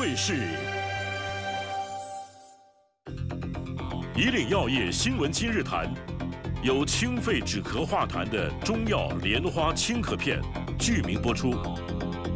会是以岭药业新闻今日谈，由清肺止咳化痰的中药莲花清咳片剧名播出。